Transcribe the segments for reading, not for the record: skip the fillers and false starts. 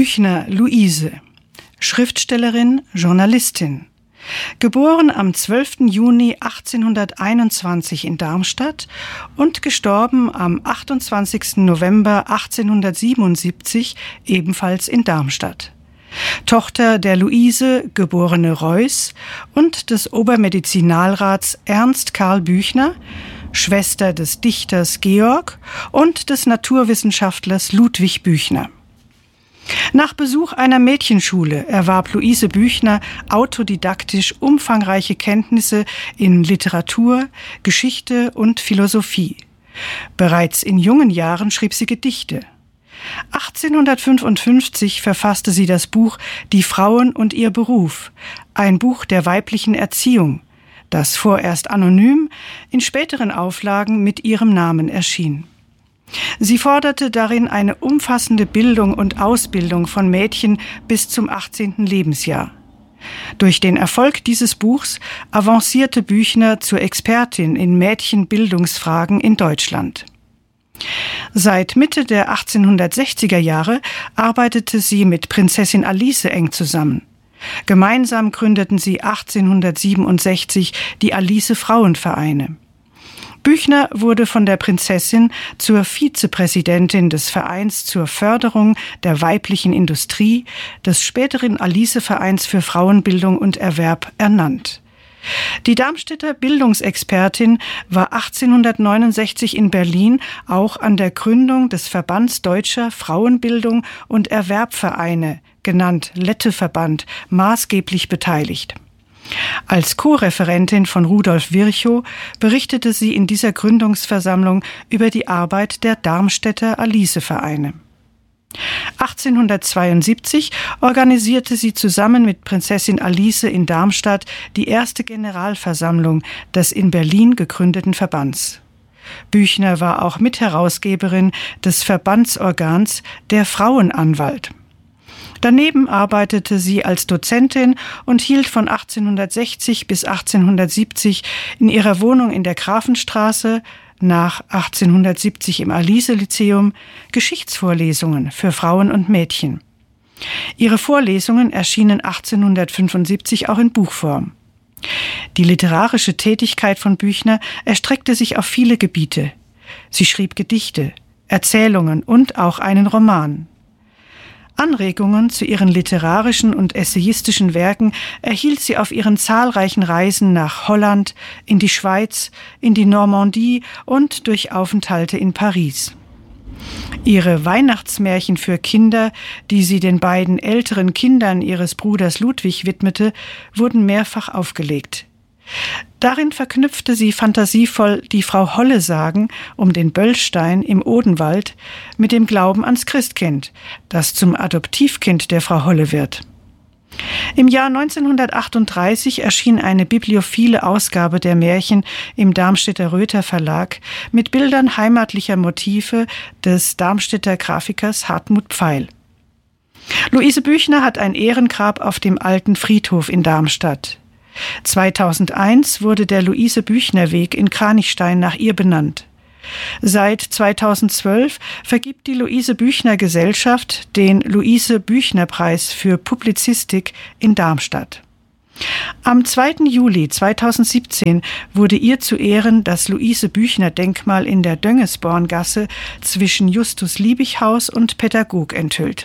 Büchner Luise, Schriftstellerin, Journalistin. Geboren am 12. Juni 1821 in Darmstadt und gestorben am 28. November 1877 ebenfalls in Darmstadt. Tochter der Luise, geborene Reuß, und des Obermedizinalrats Ernst Karl Büchner, Schwester des Dichters Georg und des Naturwissenschaftlers Ludwig Büchner. Nach Besuch einer Mädchenschule erwarb Luise Büchner autodidaktisch umfangreiche Kenntnisse in Literatur, Geschichte und Philosophie. Bereits in jungen Jahren schrieb sie Gedichte. 1855 verfasste sie das Buch »Die Frauen und ihr Beruf«, ein Buch der weiblichen Erziehung, das vorerst anonym, in späteren Auflagen mit ihrem Namen erschien. Sie forderte darin eine umfassende Bildung und Ausbildung von Mädchen bis zum 18. Lebensjahr. Durch den Erfolg dieses Buchs avancierte Büchner zur Expertin in Mädchenbildungsfragen in Deutschland. Seit Mitte der 1860er Jahre arbeitete sie mit Prinzessin Alice eng zusammen. Gemeinsam gründeten sie 1867 die Alice-Frauenvereine. Büchner wurde von der Prinzessin zur Vizepräsidentin des Vereins zur Förderung der weiblichen Industrie, des späteren Alice-Vereins für Frauenbildung und Erwerb, ernannt. Die Darmstädter Bildungsexpertin war 1869 in Berlin auch an der Gründung des Verbands Deutscher Frauenbildung und Erwerbvereine, genannt Letteverband, maßgeblich beteiligt. Als Co-Referentin von Rudolf Virchow berichtete sie in dieser Gründungsversammlung über die Arbeit der Darmstädter Alice-Vereine. 1872 organisierte sie zusammen mit Prinzessin Alice in Darmstadt die erste Generalversammlung des in Berlin gegründeten Verbands. Büchner war auch Mitherausgeberin des Verbandsorgans Der Frauenanwalt. Daneben arbeitete sie als Dozentin und hielt von 1860 bis 1870 in ihrer Wohnung in der Grafenstraße, nach 1870 im Alice-Lyzeum, Geschichtsvorlesungen für Frauen und Mädchen. Ihre Vorlesungen erschienen 1875 auch in Buchform. Die literarische Tätigkeit von Büchner erstreckte sich auf viele Gebiete. Sie schrieb Gedichte, Erzählungen und auch einen Roman. Anregungen zu ihren literarischen und essayistischen Werken erhielt sie auf ihren zahlreichen Reisen nach Holland, in die Schweiz, in die Normandie und durch Aufenthalte in Paris. Ihre Weihnachtsmärchen für Kinder, die sie den beiden älteren Kindern ihres Bruders Ludwig widmete, wurden mehrfach aufgelegt. Darin verknüpfte sie fantasievoll die Frau Holle-Sagen um den Böllstein im Odenwald mit dem Glauben ans Christkind, das zum Adoptivkind der Frau Holle wird. Im Jahr 1938 erschien eine bibliophile Ausgabe der Märchen im Darmstädter Röther Verlag mit Bildern heimatlicher Motive des Darmstädter Grafikers Hartmut Pfeil. Luise Büchner hat ein Ehrengrab auf dem Alten Friedhof in Darmstadt. 2001 wurde der Luise-Büchner-Weg in Kranichstein nach ihr benannt. Seit 2012 vergibt die Luise-Büchner-Gesellschaft den Luise-Büchner-Preis für Publizistik in Darmstadt. Am 2. Juli 2017 wurde ihr zu Ehren das Luise-Büchner-Denkmal in der Döngesborngasse zwischen Justus-Liebig-Haus und Pädagog enthüllt.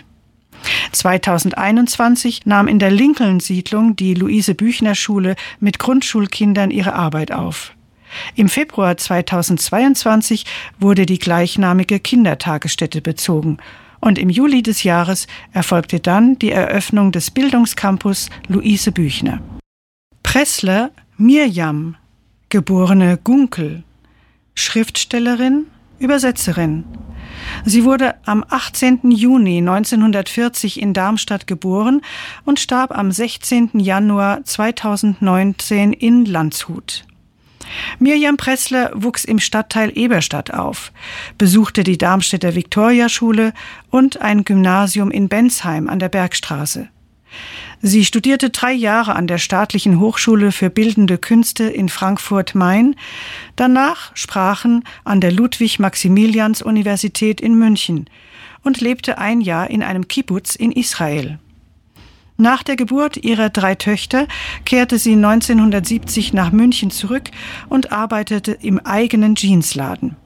2021 nahm in der Lincoln-Siedlung die Luise-Büchner-Schule mit Grundschulkindern ihre Arbeit auf. Im Februar 2022 wurde die gleichnamige Kindertagesstätte bezogen und im Juli des Jahres erfolgte dann die Eröffnung des Bildungscampus Luise Büchner. Pressler Mirjam, geborene Gunkel, Schriftstellerin, Übersetzerin. Sie wurde am 18. Juni 1940 in Darmstadt geboren und starb am 16. Januar 2019 in Landshut. Mirjam Pressler wuchs im Stadtteil Eberstadt auf, besuchte die Darmstädter Viktoriaschule und ein Gymnasium in Bensheim an der Bergstraße. Sie studierte 3 Jahre an der Staatlichen Hochschule für Bildende Künste in Frankfurt-Main, danach Sprachen an der Ludwig-Maximilians-Universität in München und lebte ein Jahr in einem Kibbutz in Israel. Nach der Geburt ihrer 3 Töchter kehrte sie 1970 nach München zurück und arbeitete im eigenen Jeansladen.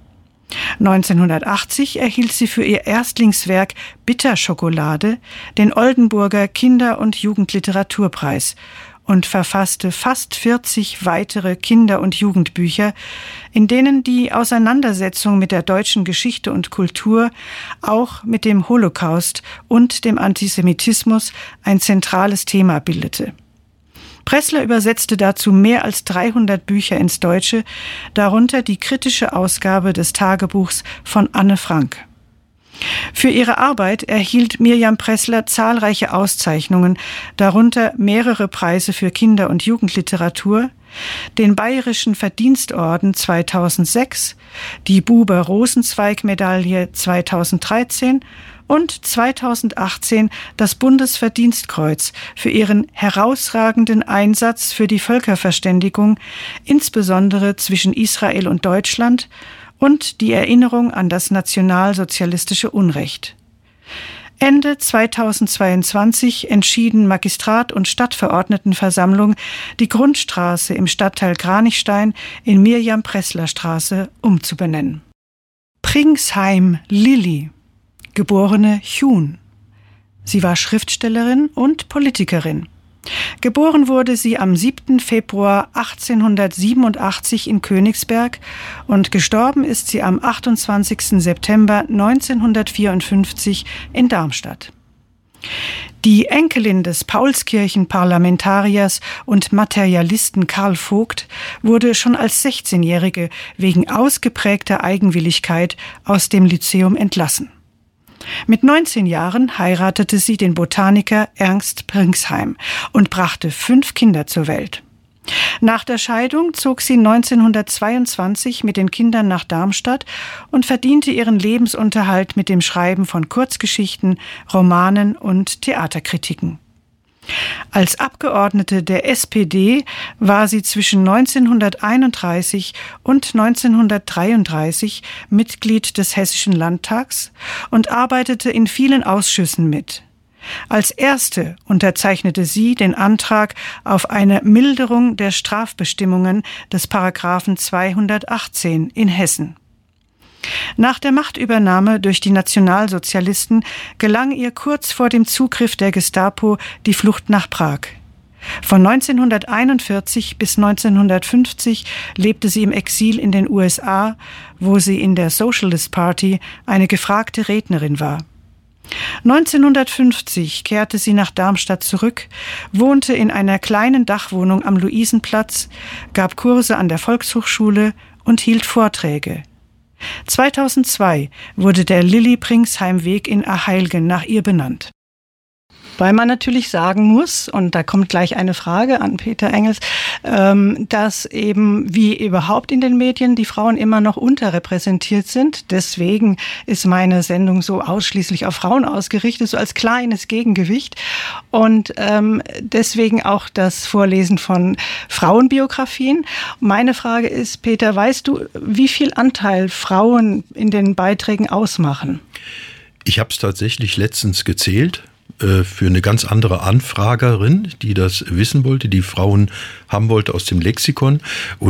1980 erhielt sie für ihr Erstlingswerk Bitterschokolade den Oldenburger Kinder- und Jugendliteraturpreis und verfasste fast 40 weitere Kinder- und Jugendbücher, in denen die Auseinandersetzung mit der deutschen Geschichte und Kultur, auch mit dem Holocaust und dem Antisemitismus, ein zentrales Thema bildete. Pressler übersetzte dazu mehr als 300 Bücher ins Deutsche, darunter die kritische Ausgabe des Tagebuchs von Anne Frank. Für ihre Arbeit erhielt Mirjam Pressler zahlreiche Auszeichnungen, darunter mehrere Preise für Kinder- und Jugendliteratur, den Bayerischen Verdienstorden 2006, die Buber-Rosenzweig-Medaille 2013 und 2018 das Bundesverdienstkreuz für ihren herausragenden Einsatz für die Völkerverständigung, insbesondere zwischen Israel und Deutschland, und die Erinnerung an das nationalsozialistische Unrecht. Ende 2022 entschieden Magistrat und Stadtverordnetenversammlung, die Grundstraße im Stadtteil Kranichstein in Mirjam-Pressler-Straße umzubenennen. Pringsheim Lilly, geborene Huhn. Sie war Schriftstellerin und Politikerin. Geboren wurde sie am 7. Februar 1887 in Königsberg und gestorben ist sie am 28. September 1954 in Darmstadt. Die Enkelin des Paulskirchen-Parlamentariers und Materialisten Karl Vogt wurde schon als 16-Jährige wegen ausgeprägter Eigenwilligkeit aus dem Lyzeum entlassen. Mit 19 Jahren heiratete sie den Botaniker Ernst Pringsheim und brachte 5 Kinder zur Welt. Nach der Scheidung zog sie 1922 mit den Kindern nach Darmstadt und verdiente ihren Lebensunterhalt mit dem Schreiben von Kurzgeschichten, Romanen und Theaterkritiken. Als Abgeordnete der SPD war sie zwischen 1931 und 1933 Mitglied des Hessischen Landtags und arbeitete in vielen Ausschüssen mit. Als erste unterzeichnete sie den Antrag auf eine Milderung der Strafbestimmungen des Paragraphen 218 in Hessen. Nach der Machtübernahme durch die Nationalsozialisten gelang ihr kurz vor dem Zugriff der Gestapo die Flucht nach Prag. Von 1941 bis 1950 lebte sie im Exil in den USA, wo sie in der Socialist Party eine gefragte Rednerin war. 1950 kehrte sie nach Darmstadt zurück, wohnte in einer kleinen Dachwohnung am Luisenplatz, gab Kurse an der Volkshochschule und hielt Vorträge. 2002 wurde der Lilly-Pringsheim-Weg in Aheilgen nach ihr benannt. Weil man natürlich sagen muss, und da kommt gleich eine Frage an Peter Engels, dass eben wie überhaupt in den Medien die Frauen immer noch unterrepräsentiert sind. Deswegen ist meine Sendung so ausschließlich auf Frauen ausgerichtet, so als kleines Gegengewicht. Und deswegen auch das Vorlesen von Frauenbiografien. Meine Frage ist, Peter, weißt du, wie viel Anteil Frauen in den Beiträgen ausmachen? Ich habe es tatsächlich letztens gezählt. Für eine ganz andere Anfragerin, die das wissen wollte, die Frauen haben wollte aus dem Lexikon.